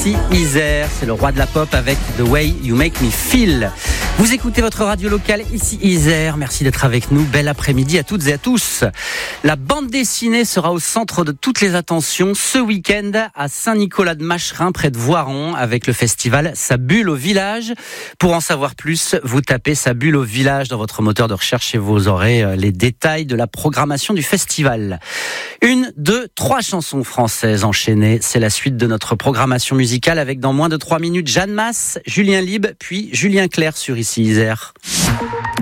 ici Isère. C'est le roi de la pop avec The Way You Make Me Feel. Vous écoutez votre radio locale ici Isère. Merci d'être avec nous. Bel après-midi à toutes et à tous. La bande dessinée sera au centre de toutes les attentions ce week-end à Saint-Nicolas-de-Macherin, près de Voiron, avec le festival Sa Bulle au Village. Pour en savoir plus, vous tapez Sa Bulle au Village dans votre moteur de recherche et vous aurez les détails de la programmation du festival. 1, 2, 3 chansons françaises enchaînées. C'est la suite de notre programmation musicale avec dans moins de 3 minutes Jeanne Masse, Julien Lieb, puis Julien Clerc sur ici Isère.